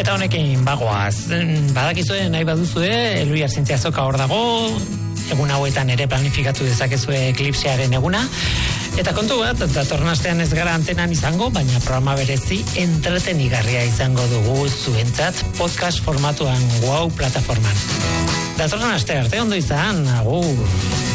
Eta honekin bagoaz, badakizue nahi baduzue, Eloi Arzentzia Azoka hor dago, egun hauetan ere planifikatu dezakezue eklipsearen eguna. Eta kontu bat, datorren astean ez gara antenan izango, baina programa berezi entretenigarria izango dugu zuentzat podcast formatuan Wow plataforman. Datorren aste arte ondo izan, agur.